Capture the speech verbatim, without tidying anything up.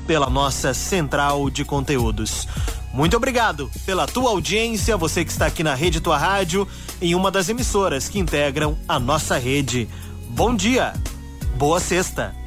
pela nossa central de conteúdos. Muito obrigado pela tua audiência, você que está aqui na Rede Tua Rádio, em uma das emissoras que integram a nossa rede. Bom dia, boa sexta.